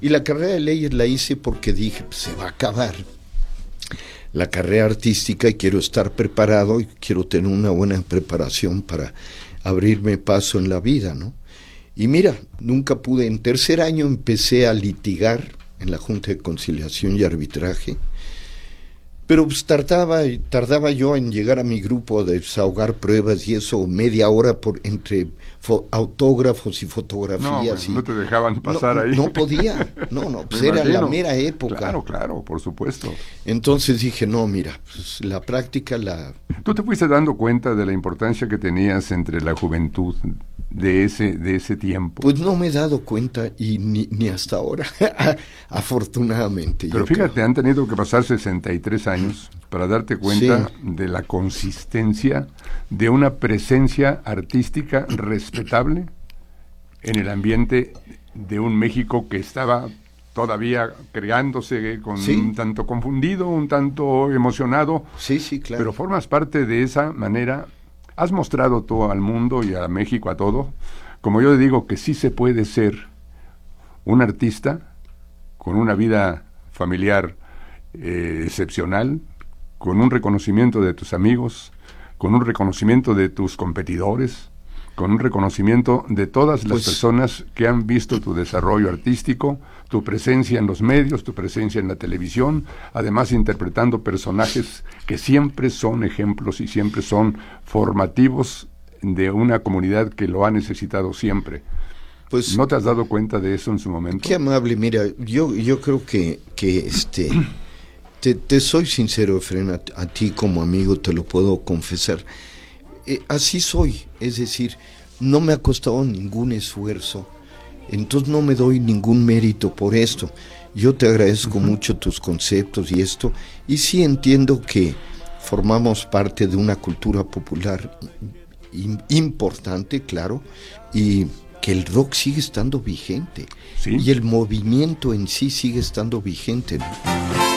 Y la carrera de leyes la hice porque dije, pues, se va a acabar la carrera artística y quiero estar preparado y quiero tener una buena preparación para abrirme paso en la vida, ¿no? Y mira, nunca pude. En tercer año empecé a litigar en la Junta de Conciliación y Arbitraje, pero pues tardaba yo en llegar a mi grupo a desahogar pruebas y eso media hora entre autógrafos y fotografías. No te dejaban pasar ahí. No podía, pues era la mera época. Claro, por supuesto. Entonces dije, no, mira, pues la práctica ¿Tú te fuiste dando cuenta de la importancia que tenías entre la juventud de ese tiempo? Pues no me he dado cuenta y ni hasta ahora, afortunadamente. Pero fíjate, han tenido que pasar 63 años para darte cuenta de la consistencia de una presencia artística respetable en el ambiente de un México que estaba todavía creándose un tanto confundido, un tanto emocionado. Sí, claro. Pero formas parte de esa manera. Has mostrado tú al mundo y a México, a todo, como yo digo, que sí se puede ser un artista con una vida familiar excepcional, con un reconocimiento de tus amigos, con un reconocimiento de tus competidores, con un reconocimiento de todas las personas que han visto tu desarrollo artístico, tu presencia en los medios, tu presencia en la televisión, además interpretando personajes que siempre son ejemplos y siempre son formativos de una comunidad que lo ha necesitado siempre. Pues, ¿no te has dado cuenta de eso en su momento? Qué amable. Mira, yo creo que te soy sincero, Efraín, a ti como amigo te lo puedo confesar. Así soy, es decir, no me ha costado ningún esfuerzo, entonces no me doy ningún mérito por esto. Yo te agradezco mucho tus conceptos y esto, y sí entiendo que formamos parte de una cultura popular importante, claro, y que el rock sigue estando vigente, y el movimiento en sí sigue estando vigente, ¿no?